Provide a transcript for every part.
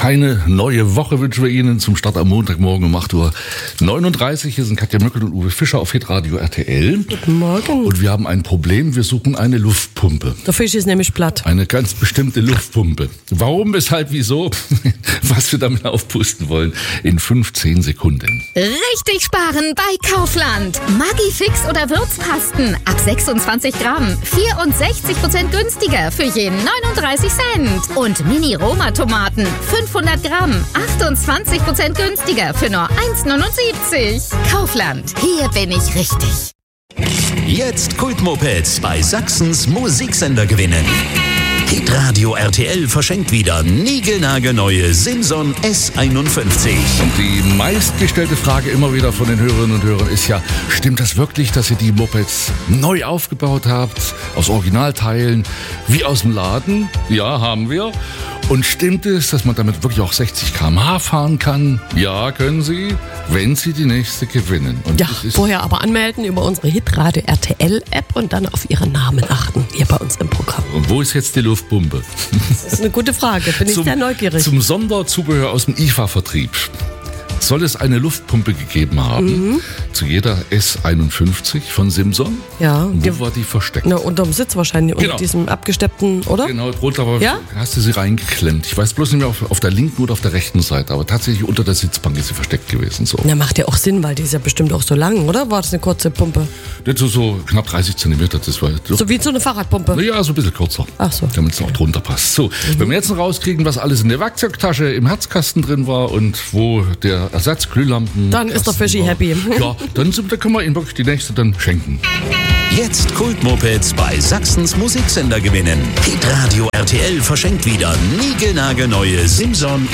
feine neue Woche wünschen wir Ihnen zum Start am Montagmorgen um 8:39 Uhr. Hier sind Katja Möckel und Uwe Fischer auf Hitradio RTL. Guten Morgen. Und wir haben ein Problem, wir suchen eine Luftpumpe. Der Fisch ist nämlich platt. Eine ganz bestimmte Luftpumpe. Warum, weshalb, wieso, was wir damit aufpusten wollen, in 15 Sekunden. Richtig sparen bei Kaufland. Maggi-Fix oder Würzpasten ab 26 Gramm. 64% günstiger für je 39 Cent. Und Mini-Roma-Tomaten 500 Gramm. 28% günstiger für nur 1,79. Kaufland. Hier bin ich richtig. Jetzt Kultmopeds bei Sachsens Musiksender gewinnen. Hitradio RTL verschenkt wieder niegelnagelneue Simson S51. Und die meistgestellte Frage immer wieder von den Hörerinnen und Hörern ist ja, stimmt das wirklich, dass ihr die Mopeds neu aufgebaut habt, aus Originalteilen, wie aus dem Laden? Ja, haben wir. Und stimmt es, dass man damit wirklich auch 60 km/h fahren kann? Ja, können Sie, wenn Sie die nächste gewinnen. Und Ja, vorher aber anmelden über unsere Hitradio RTL App und dann auf Ihren Namen achten, hier bei uns im Programm. Und wo ist jetzt die Luftpumpe? Das ist eine gute Frage, bin ich sehr neugierig. Zum Sonderzubehör aus dem IFA-Vertrieb soll es eine Luftpumpe gegeben haben, zu jeder S51 von Simson. Ja. Wo war die versteckt? Na, unterm Sitz wahrscheinlich, unter Genau. diesem abgesteppten, oder? Genau, drunter war, Ja? hast du sie reingeklemmt. Ich weiß bloß nicht mehr auf der linken oder auf der rechten Seite, aber tatsächlich unter der Sitzbank ist sie versteckt gewesen. So. Na, macht ja auch Sinn, weil die ist ja bestimmt auch so lang, oder? War das eine kurze Pumpe? Das so knapp 30 Zentimeter, das war So wie so eine Fahrradpumpe? ja, so ein bisschen kürzer. Ach so. Damit es noch drunter passt. So, wenn wir jetzt noch rauskriegen, was alles in der Werkzeugtasche im Herzkasten drin war und wo der Ersatzglühlampen. Dann ist der Fischi happy. Ja, dann können wir Ihnen wirklich die nächste dann schenken. Jetzt Kultmopeds bei Sachsens Musiksender gewinnen. Hitradio RTL verschenkt wieder niegelnagelneue Simson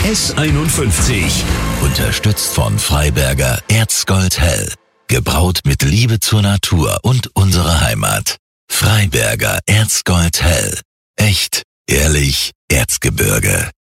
S51. Unterstützt von Freiberger Erzgold Hell. Gebraut mit Liebe zur Natur und unserer Heimat. Freiberger Erzgold Hell. Echt, ehrlich, Erzgebirge.